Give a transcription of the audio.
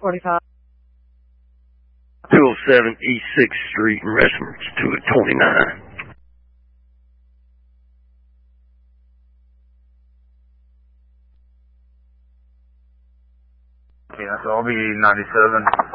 45. 207 East 6th Street in reference to a 29. Yeah, so I'll be 97.